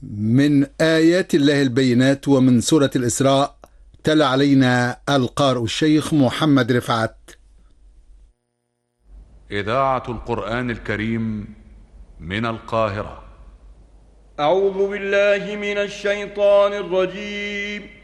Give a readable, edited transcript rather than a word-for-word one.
من آيات الله البينات ومن سورة الإسراء. تلا علينا القارئ الشيخ محمد رفعت. إذاعة القرآن الكريم من القاهرة. أعوذ بالله من الشيطان الرجيم.